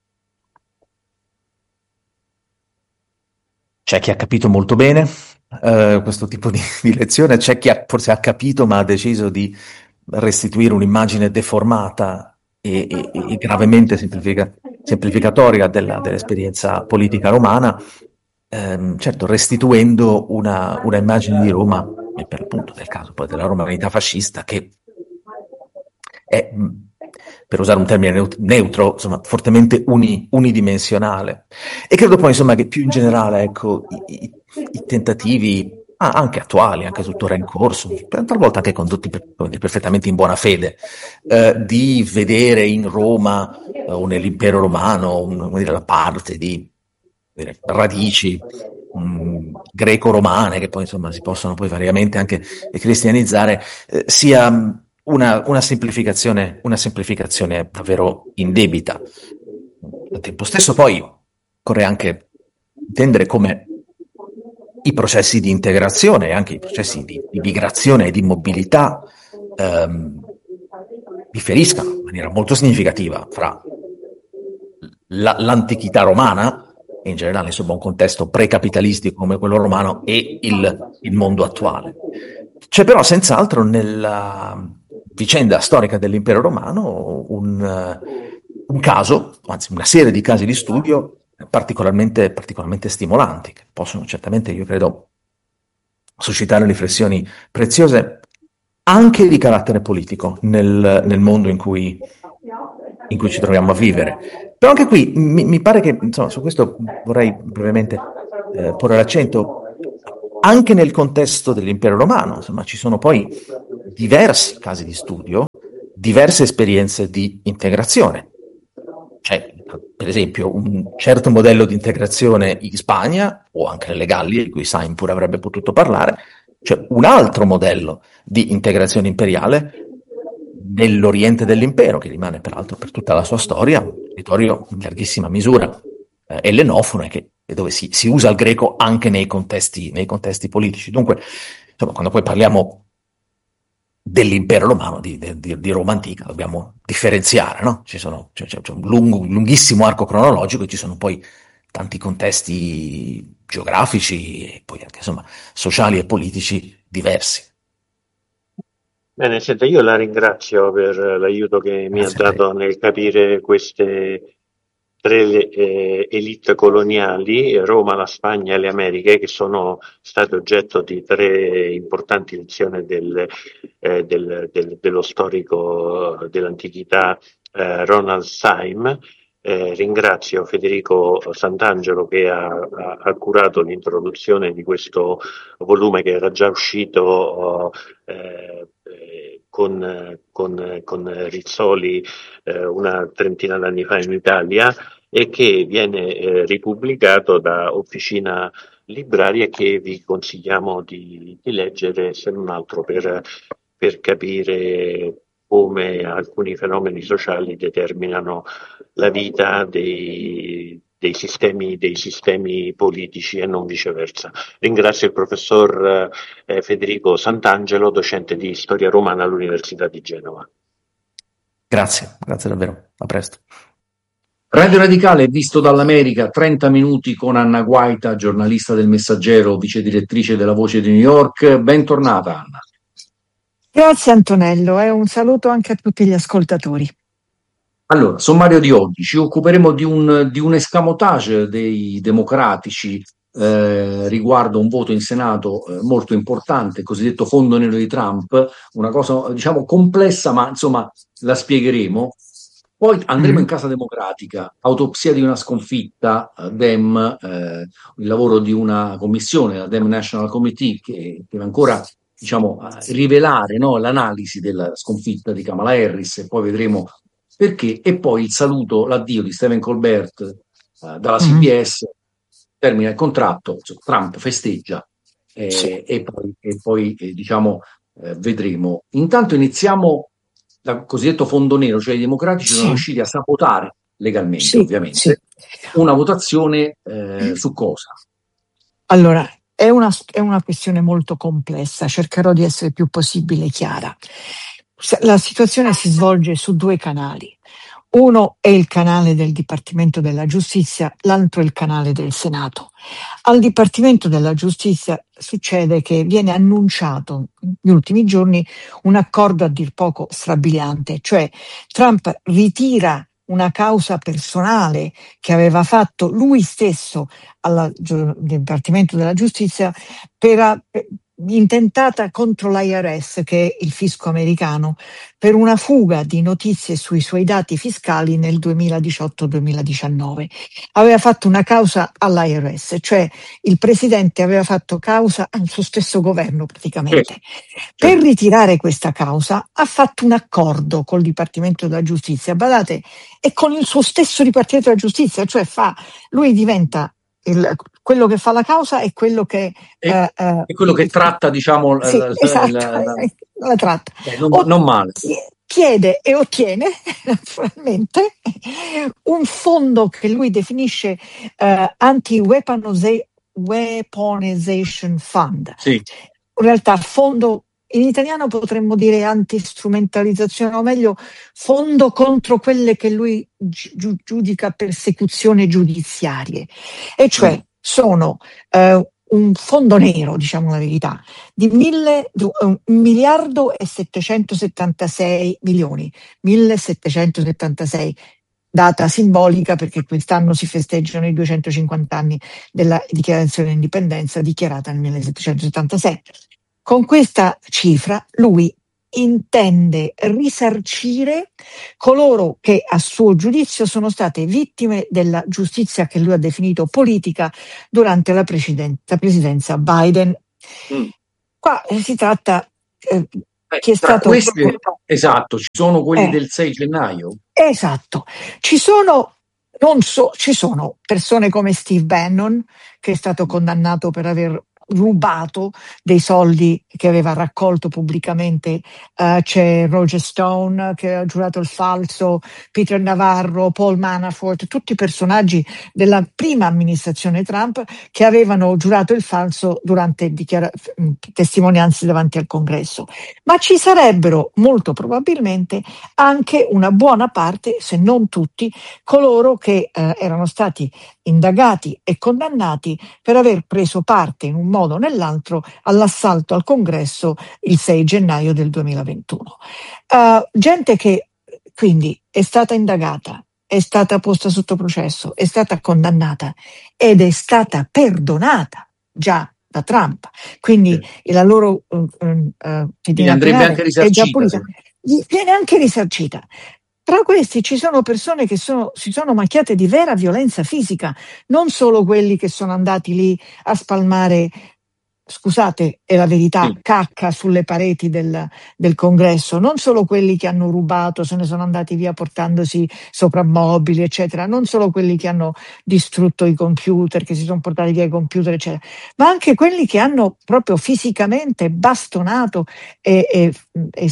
C'è chi ha capito molto bene eh, questo tipo di, di lezione, c'è chi ha, forse ha capito ma ha deciso di restituire un'immagine deformata e, e, e gravemente semplifica, semplificatoria della, dell'esperienza politica romana, ehm, certo restituendo una, una immagine di Roma, e per appunto del caso poi della romanità fascista, che è, per usare un termine neutro, insomma, fortemente uni, unidimensionale. E credo poi, insomma, che più in generale, ecco, i, i, i tentativi, ah, anche attuali, anche tuttora in corso, talvolta anche condotti per, perfettamente in buona fede, eh, di vedere in Roma eh, o nell'impero romano un, come dire, la parte di dire, radici um, greco-romane, che poi insomma si possono poi variamente anche cristianizzare, eh, sia una, una semplificazione, una semplificazione davvero indebita. Al tempo stesso poi occorre anche intendere come i processi di integrazione e anche i processi di, di migrazione e di mobilità ehm, differiscano in maniera molto significativa fra la, l'antichità romana e in generale insomma un contesto precapitalistico come quello romano e il, il mondo attuale. C'è però senz'altro nella vicenda storica dell'impero romano un, un caso, anzi una serie di casi di studio particolarmente, particolarmente stimolanti, che possono certamente, io credo, suscitare riflessioni preziose anche di carattere politico nel, nel mondo in cui in cui ci troviamo a vivere. Però anche qui mi, mi pare che, insomma, su questo vorrei brevemente eh, porre l'accento. Anche nel contesto dell'impero romano, insomma, ci sono poi diversi casi di studio, diverse esperienze di integrazione. C'è, per esempio, un certo modello di integrazione in Spagna, o anche nelle Gallie, di cui Sain pure avrebbe potuto parlare, c'è un altro modello di integrazione imperiale nell'oriente dell'impero, che rimane peraltro per tutta la sua storia un territorio in larghissima misura eh, ellenofono e che e dove si, si usa il greco anche nei contesti, nei contesti politici. Dunque, insomma, quando poi parliamo dell'impero romano, di, di, di Roma antica, dobbiamo differenziare, no? Ci sono, c'è, c'è un, lungo, un lunghissimo arco cronologico e ci sono poi tanti contesti geografici e poi anche, insomma, sociali e politici diversi. Bene, senta, io la ringrazio per l'aiuto che mi ha dato nel capire queste tre eh, elite coloniali, Roma, la Spagna e le Americhe, che sono state oggetto di tre importanti lezioni del, eh, del, del, dello storico dell'antichità eh, Ronald Syme. Eh, ringrazio Federico Santangelo che ha, ha, ha curato l'introduzione di questo volume che era già uscito eh, eh, con, con, con Rizzoli eh, una trentina d'anni fa in Italia e che viene eh, ripubblicato da Officina Libraria, che vi consigliamo di, di leggere, se non altro per, per capire come alcuni fenomeni sociali determinano la vita dei, dei, sistemi, dei sistemi politici e non viceversa. Ringrazio il professor eh, Federico Santangelo, docente di storia romana all'Università di Genova. Grazie, grazie davvero, a presto. Radio Radicale, visto dall'America, trenta minuti con Anna Guaita, giornalista del Messaggero, vice direttrice della Voce di New York. Bentornata, Anna. Grazie Antonello e un saluto anche a tutti gli ascoltatori. Allora, sommario di oggi, ci occuperemo di un, di un escamotage dei democratici eh, riguardo un voto in Senato eh, molto importante, il cosiddetto fondo nero di Trump, una cosa diciamo complessa, ma insomma la spiegheremo. Poi andremo in Casa Democratica, autopsia di una sconfitta, Dem, eh, il lavoro di una commissione, la Dem National Committee, che deve ancora diciamo, rivelare no, l'analisi della sconfitta di Kamala Harris, e poi vedremo perché, e poi il saluto, l'addio di Stephen Colbert eh, dalla C B S, termina il contratto, cioè, Trump festeggia eh, sì. e poi, e poi eh, diciamo eh, vedremo. Intanto iniziamo dal cosiddetto fondo nero, cioè i democratici sì. sono riusciti a sabotare legalmente, sì, ovviamente, sì. una votazione eh, su cosa? Allora, è una, è una questione molto complessa, cercherò di essere il più possibile chiara. La situazione si svolge su due canali. Uno è il canale del Dipartimento della Giustizia, l'altro è il canale del Senato. Al Dipartimento della Giustizia succede che viene annunciato negli ultimi giorni un accordo a dir poco strabiliante, cioè Trump ritira una causa personale che aveva fatto lui stesso al Dipartimento della Giustizia per, per intentata contro l'I R S, che è il fisco americano, per una fuga di notizie sui suoi dati fiscali nel duemiladiciotto duemiladiciannove. Aveva fatto una causa all'I R S, cioè il presidente aveva fatto causa al suo stesso governo praticamente. Per ritirare questa causa ha fatto un accordo col Dipartimento della Giustizia, badate, e con il suo stesso Dipartimento della Giustizia, cioè fa, lui diventa Il, quello che fa la causa è quello che è, uh, uh, è quello che tratta diciamo sì, la, esatto, la, la, la tratta eh, non, o, non male chiede e ottiene naturalmente un fondo che lui definisce uh, Anti-Weaponization Fund, sì. In realtà fondo in italiano potremmo dire antistrumentalizzazione, o meglio fondo contro quelle che lui gi- giudica persecuzioni giudiziarie, e cioè mm. sono eh, un fondo nero, diciamo la verità, di mille, un miliardo e settecentosettantasei milioni, millesettecentosettantasei, data simbolica perché quest'anno si festeggiano i duecentocinquanta anni della dichiarazione di indipendenza dichiarata nel millesettecentosettantasei. Con questa cifra lui intende risarcire coloro che a suo giudizio sono state vittime della giustizia che lui ha definito politica durante la, preceden- la presidenza Biden. Mm. Qua eh, si tratta eh, eh, chi è tra stato questi, esatto, ci sono quelli eh, del sei gennaio. Esatto, ci sono non so, ci sono persone come Steve Bannon, che è stato condannato per aver rubato dei soldi che aveva raccolto pubblicamente, uh, c'è Roger Stone che ha giurato il falso, Peter Navarro, Paul Manafort, tutti personaggi della prima amministrazione Trump che avevano giurato il falso durante dichiara- testimonianze davanti al Congresso. Ma ci sarebbero molto probabilmente anche una buona parte, se non tutti, coloro che eh, erano stati indagati e condannati per aver preso parte in un modo o nell'altro all'assalto al Congresso il sei gennaio del duemilaventuno. Uh, gente che quindi è stata indagata, è stata posta sotto processo, è stata condannata ed è stata perdonata già da Trump, quindi sì. la loro uh, uh, quindi andrebbe anche risarcita, è già sì. viene anche risarcita. Tra questi ci sono persone che sono, si sono macchiate di vera violenza fisica, non solo quelli che sono andati lì a spalmare, scusate, è la verità, sì. cacca sulle pareti del, del Congresso, non solo quelli che hanno rubato, se ne sono andati via portandosi soprammobili, eccetera, non solo quelli che hanno distrutto i computer, che si sono portati via i computer, eccetera, ma anche quelli che hanno proprio fisicamente bastonato e, e, e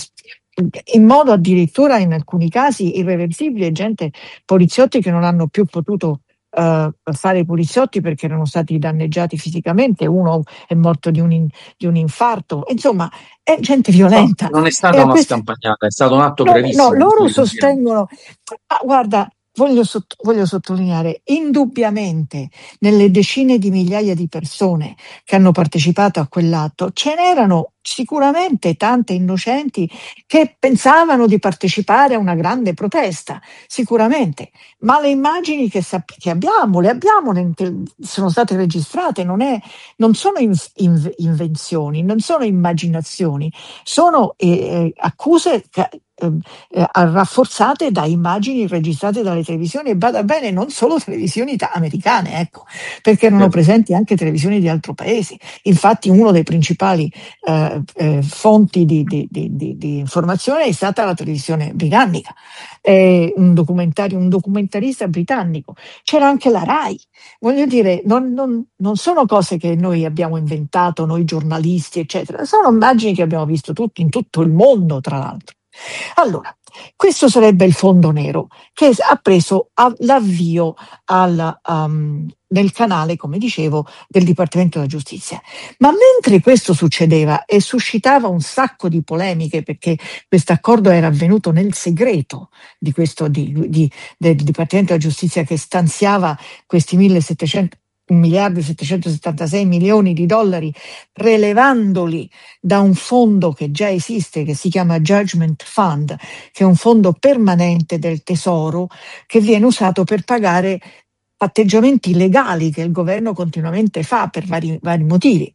in modo addirittura in alcuni casi irreversibile, gente, poliziotti che non hanno più potuto uh, fare i poliziotti perché erano stati danneggiati fisicamente, uno è morto di un, in, di un infarto, insomma è gente violenta. No, non è stata e una questa... scampagnata, è stato un atto no, gravissimo. No, loro sostengono, ah, guarda, Voglio, sott- voglio sottolineare, indubbiamente nelle decine di migliaia di persone che hanno partecipato a quell'atto ce n'erano sicuramente tante innocenti che pensavano di partecipare a una grande protesta, sicuramente, ma le immagini che, sap- che abbiamo, le abbiamo, sono state registrate, non, è, non sono in- in- invenzioni, non sono immaginazioni, sono eh, accuse che, Eh, eh, rafforzate da immagini registrate dalle televisioni, e bada bene non solo televisioni ta- americane, ecco, perché erano presenti anche televisioni di altri paesi. Infatti uno dei principali eh, eh, fonti di, di, di, di, di informazione è stata la televisione britannica, eh, un documentario, un documentarista britannico, c'era anche la RAI. Voglio dire, non, non, non sono cose che noi abbiamo inventato, noi giornalisti, eccetera, sono immagini che abbiamo visto tutti in tutto il mondo, tra l'altro. Allora, questo sarebbe il fondo nero che ha preso l'avvio al, um, nel canale, come dicevo, del Dipartimento della Giustizia. Ma mentre questo succedeva e suscitava un sacco di polemiche, perché questo accordo era avvenuto nel segreto di questo, di, di, del Dipartimento della Giustizia, che stanziava questi millesettecento un miliardo e settecentosettantasei milioni di dollari, prelevandoli da un fondo che già esiste, che si chiama Judgment Fund, che è un fondo permanente del Tesoro che viene usato per pagare patteggiamenti legali che il governo continuamente fa per vari, vari motivi.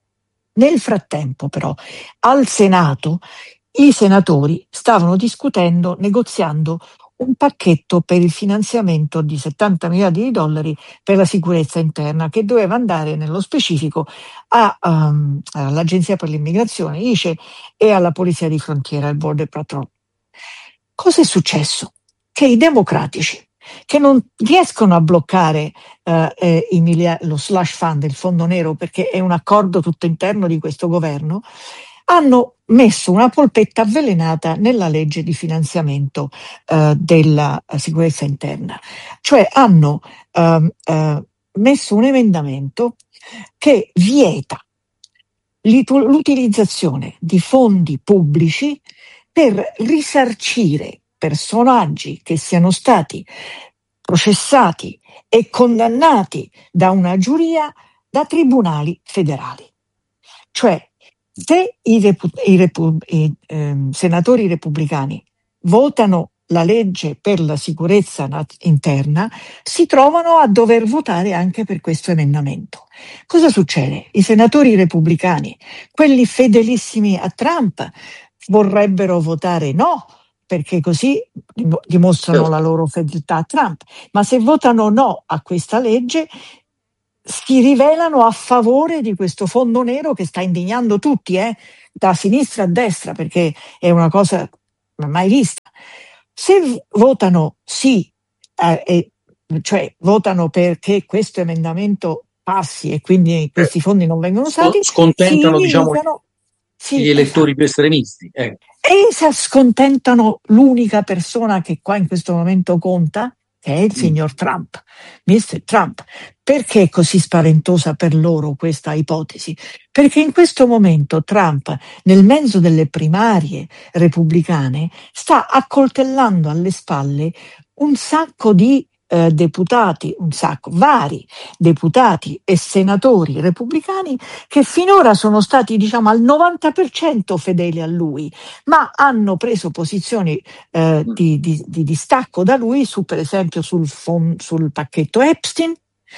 Nel frattempo, però, al Senato i senatori stavano discutendo, negoziando un pacchetto per il finanziamento di settanta miliardi di dollari per la sicurezza interna, che doveva andare nello specifico a, um, all'Agenzia per l'Immigrazione, I C E, e alla Polizia di Frontiera, il Border Patrol. Cosa è successo? Che i democratici, che non riescono a bloccare eh, eh, i miliardi, lo slush fund, il fondo nero, perché è un accordo tutto interno di questo governo, hanno messo una polpetta avvelenata nella legge di finanziamento eh, della sicurezza interna. Cioè hanno eh, eh, messo un emendamento che vieta l'utilizzazione di fondi pubblici per risarcire personaggi che siano stati processati e condannati da una giuria da tribunali federali. Cioè, se i, repu- i, repu- i eh, senatori repubblicani votano la legge per la sicurezza nat- interna, si trovano a dover votare anche per questo emendamento. Cosa succede? I senatori repubblicani, quelli fedelissimi a Trump, vorrebbero votare no, perché così dimostrano la loro fedeltà a Trump, ma se votano no a questa legge si rivelano a favore di questo fondo nero che sta indignando tutti, eh, da sinistra a destra, perché è una cosa mai vista. Se votano sì, eh, eh, cioè votano perché questo emendamento passi e quindi questi fondi non vengono usati, scontentano, si diciamo, sì, gli elettori più estremisti. Eh. E si scontentano l'unica persona che qua in questo momento conta, che è il signor Trump, mister Trump. Perché è così spaventosa per loro questa ipotesi? Perché in questo momento Trump, nel mezzo delle primarie repubblicane, sta accoltellando alle spalle un sacco di eh, deputati, un sacco, vari deputati e senatori repubblicani che finora sono stati, diciamo, al novanta per cento fedeli a lui, ma hanno preso posizioni eh, di, di, di distacco da lui, su, per esempio sul, fon, sul pacchetto Epstein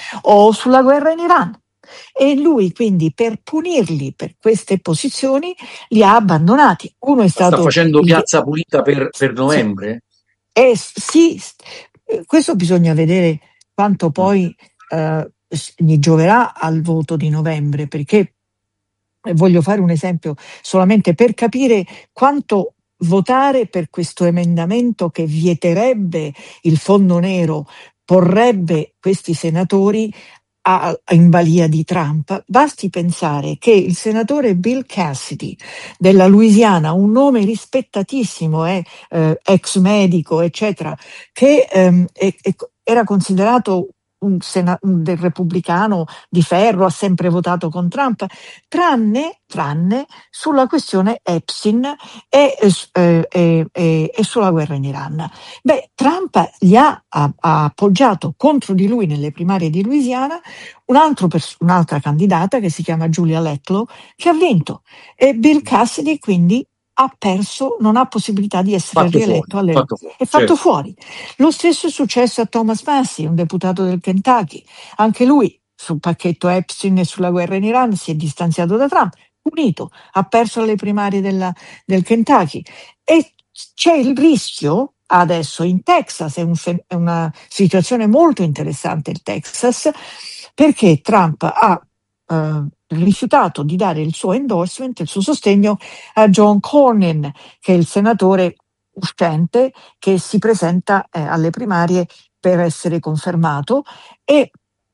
o sulla guerra in Iran. E lui quindi, per punirli per queste posizioni, li ha abbandonati. Uno è stato sta facendo il... piazza pulita per, per novembre? Sì. Eh, sì, questo bisogna vedere quanto poi eh, gli gioverà al voto di novembre, perché voglio fare un esempio solamente per capire quanto votare per questo emendamento che vieterebbe il fondo nero porrebbe questi senatori a, in balia di Trump. Basti pensare che il senatore Bill Cassidy della Louisiana, un nome rispettatissimo, eh, eh, ex medico, eccetera, che ehm, è, è, era considerato un, sena- un del repubblicano di ferro, ha sempre votato con Trump, tranne, tranne sulla questione Epstein e, e, e, e sulla guerra in Iran. Beh, Trump gli ha, ha, ha appoggiato contro di lui nelle primarie di Louisiana un altro pers- un'altra candidata che si chiama Julia Letlow, che ha vinto, e Bill Cassidy quindi ha perso, non ha possibilità di essere fatto rieletto, fuori, alle... fatto fuori, è fatto certo. fuori. Lo stesso è successo a Thomas Massie, un deputato del Kentucky, anche lui sul pacchetto Epstein e sulla guerra in Iran si è distanziato da Trump, punito, ha perso le primarie della, del Kentucky, e c'è il rischio adesso in Texas, è, un, è una situazione molto interessante il Texas, perché Trump ha eh, rifiutato di dare il suo endorsement, il suo sostegno a John Cornyn, che è il senatore uscente che si presenta eh, alle primarie per essere confermato, e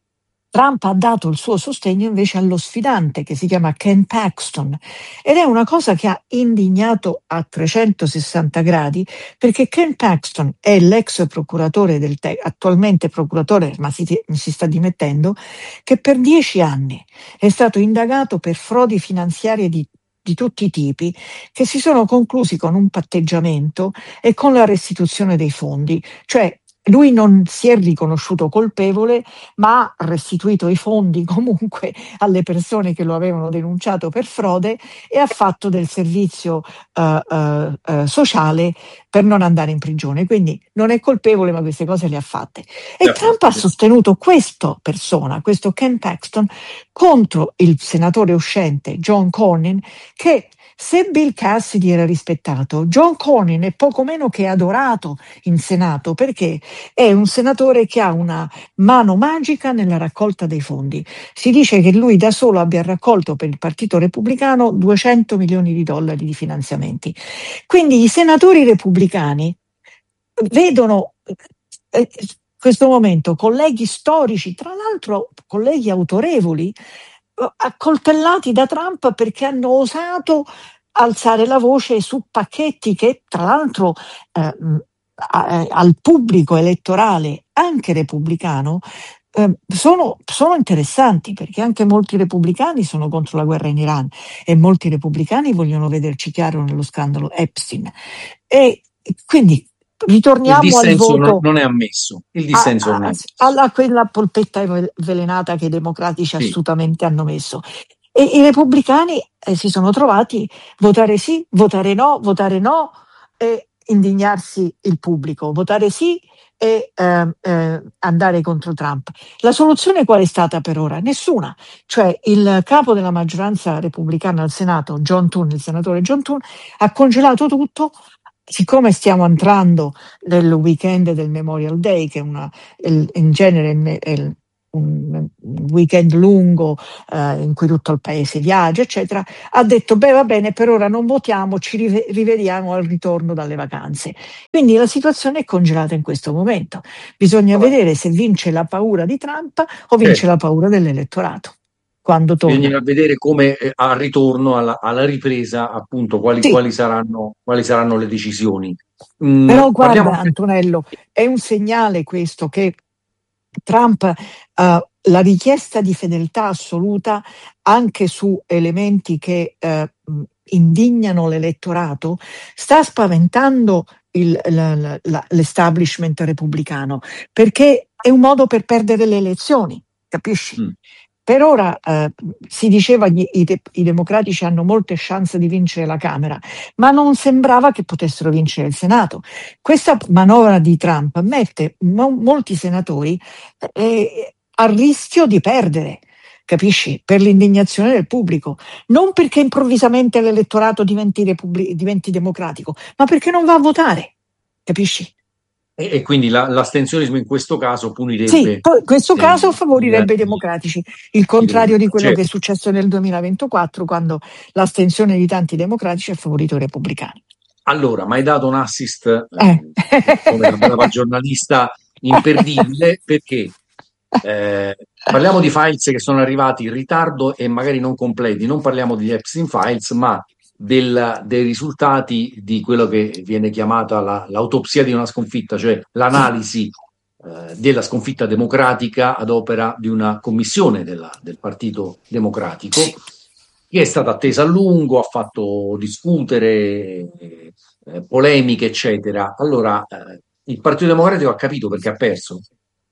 Trump ha dato il suo sostegno invece allo sfidante che si chiama Ken Paxton, ed è una cosa che ha indignato a trecentosessanta gradi, perché Ken Paxton è l'ex procuratore del te- attualmente procuratore, ma si, si sta dimettendo, che per dieci anni è stato indagato per frodi finanziarie di di tutti i tipi, che si sono conclusi con un patteggiamento e con la restituzione dei fondi. Cioè lui non si è riconosciuto colpevole, ma ha restituito i fondi comunque alle persone che lo avevano denunciato per frode e ha fatto del servizio uh, uh, uh, sociale per non andare in prigione. Quindi non è colpevole, ma queste cose le ha fatte. E Certo. Trump ha sostenuto questa persona, questo Ken Paxton, contro il senatore uscente John Cornyn, che se Bill Cassidy era rispettato, John Cornyn è poco meno che adorato in Senato, perché è un senatore che ha una mano magica nella raccolta dei fondi. Si dice che lui da solo abbia raccolto per il Partito Repubblicano duecento milioni di dollari di finanziamenti. Quindi i senatori repubblicani vedono in questo momento colleghi storici, tra l'altro colleghi autorevoli, accoltellati da Trump perché hanno osato alzare la voce su pacchetti che tra l'altro eh, al pubblico elettorale anche repubblicano eh, sono, sono interessanti, perché anche molti repubblicani sono contro la guerra in Iran e molti repubblicani vogliono vederci chiaro nello scandalo Epstein, e quindi ritorniamo il dissenso al voto. Non, non è ammesso. Il dissenso a, non è a, ammesso. alla quella polpetta avvelenata che i democratici Sì. assolutamente hanno messo. E i repubblicani eh, si sono trovati votare sì, votare no, votare no, eh, indignarsi il pubblico, votare sì e eh, eh, andare contro Trump. La soluzione qual è stata per ora? Nessuna. Cioè il capo della maggioranza repubblicana al Senato, John Thune, il senatore John Thune, ha congelato tutto. Siccome stiamo entrando nel weekend del Memorial Day, che è una, in genere è un weekend lungo eh, in cui tutto il paese viaggia, eccetera, ha detto beh va bene, per ora non votiamo, ci rivediamo al ritorno dalle vacanze. Quindi la situazione è congelata in questo momento. Bisogna Vabbè. vedere se vince la paura di Trump o vince eh. la paura dell'elettorato. Quando torna. Bisogna vedere come eh, al ritorno, alla, alla ripresa, appunto, quali, sì. quali, saranno, quali saranno le decisioni. Mm, Però guarda, parliamo... Antonello, è un segnale questo che Trump, uh, la richiesta di fedeltà assoluta anche su elementi che uh, indignano l'elettorato, sta spaventando il, la, la, l'establishment repubblicano, perché è un modo per perdere le elezioni, capisci? Mm. Per ora eh, si diceva che i, de- i democratici hanno molte chance di vincere la Camera, ma non sembrava che potessero vincere il Senato. Questa manovra di Trump mette mo- molti senatori eh, a rischio di perdere, capisci? Per l'indignazione del pubblico. Non perché improvvisamente l'elettorato diventi, repubblic- diventi democratico, ma perché non va a votare, capisci? E quindi la, l'astensionismo in questo caso punirebbe... Sì, in questo caso favorirebbe i democratici, il contrario di quello certo. che è successo nel duemilaventiquattro, quando l'astensione di tanti democratici ha favorito i repubblicani. Allora, mi hai dato un assist eh, eh. come una brava giornalista imperdibile, perché eh, parliamo di files che sono arrivati in ritardo e magari non completi, non parliamo degli Epstein Files, ma Del, dei risultati di quello che viene chiamata la, l'autopsia di una sconfitta, cioè l'analisi eh, della sconfitta democratica ad opera di una commissione della, del Partito Democratico, che è stata attesa a lungo, ha fatto discutere, eh, polemiche, eccetera. Allora, eh, il Partito Democratico ha capito perché ha perso.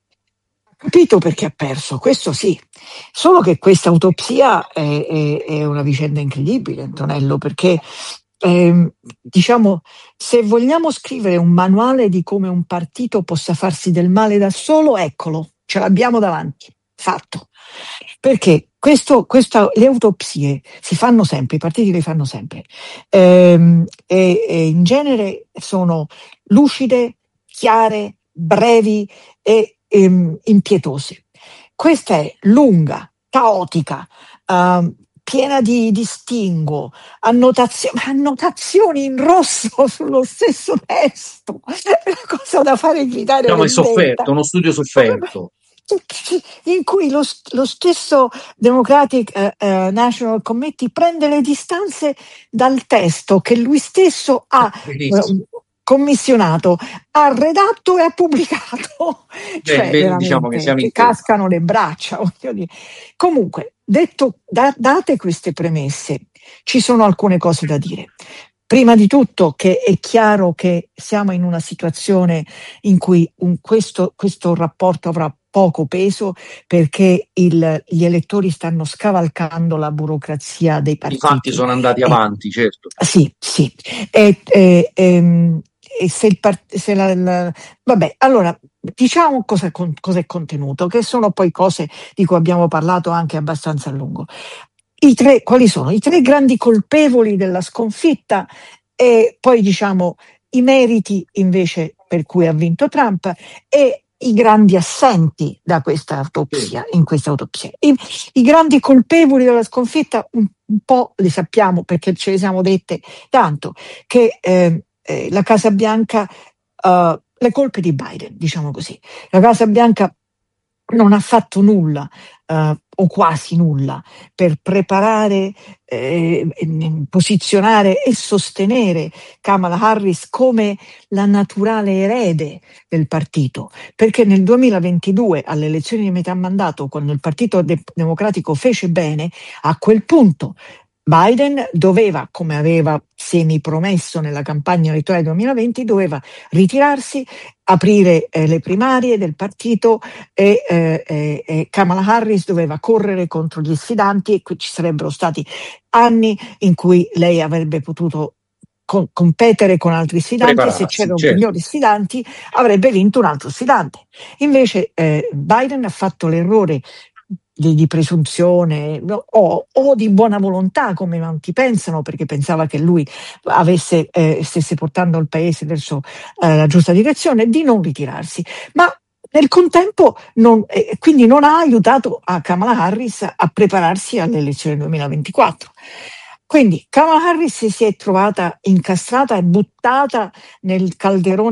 Capito perché ha perso, questo sì, solo che questa autopsia è, è, è una vicenda incredibile, Antonello, perché eh, diciamo, se vogliamo scrivere un manuale di come un partito possa farsi del male da solo, eccolo, ce l'abbiamo davanti, fatto. Perché questo, questa, le autopsie si fanno sempre, i partiti le fanno sempre, ehm, e, e in genere sono lucide, chiare, brevi e Ehm, impietose. Questa è lunga, caotica, ehm, piena di distinguo, annotazioni, annotazioni in rosso sullo stesso testo, è una cosa da fare gridare. Diciamo è sofferto, uno studio sofferto. In cui lo, lo stesso Democratic uh, uh, National Committee prende le distanze dal testo che lui stesso ha uh, commissionato, ha redatto e ha pubblicato. Beh, cioè, beh, diciamo che, siamo che cascano le braccia. Voglio dire. Comunque, detto, da, date queste premesse, ci sono alcune cose da dire. Prima di tutto che è chiaro che siamo in una situazione in cui un, questo, questo rapporto avrà poco peso, perché il, gli elettori stanno scavalcando la burocrazia dei partiti. Infatti sono andati avanti, eh, certo. Sì, sì. E, e, e, e se il part- se la, la, vabbè, allora diciamo cosa, cosa è contenuto, che sono poi cose di cui abbiamo parlato anche abbastanza a lungo. I tre, quali sono? I tre grandi colpevoli della sconfitta e poi diciamo i meriti invece per cui ha vinto Trump e i grandi assenti da questa autopsia, in questa autopsia. I, i grandi colpevoli della sconfitta un, un po' li sappiamo perché ce le siamo dette tanto, che eh, eh, la Casa Bianca, uh, le colpe di Biden, diciamo così, la Casa Bianca non ha fatto nulla uh, o quasi nulla per preparare, eh, posizionare e sostenere Kamala Harris come la naturale erede del partito, perché nel duemilaventidue alle elezioni di metà mandato, quando il Partito De- Democratico fece bene, a quel punto Biden doveva, come aveva semipromesso nella campagna elettorale duemilaventi, doveva ritirarsi, aprire eh, le primarie del partito e eh, eh, Kamala Harris doveva correre contro gli sfidanti e qui ci sarebbero stati anni in cui lei avrebbe potuto con- competere con altri sfidanti, e se Prepararsi, c'erano certo. migliori sfidanti avrebbe vinto un altro sfidante. Invece eh, Biden ha fatto l'errore di, di presunzione, no, o, o di buona volontà, come molti pensano, perché pensava che lui avesse, eh, stesse portando il paese verso eh, la giusta direzione, di non ritirarsi. Ma nel contempo, non, eh, quindi non ha aiutato a Kamala Harris a prepararsi alle elezioni duemilaventiquattro. Quindi Kamala Harris si è trovata incastrata e buttata nel calderone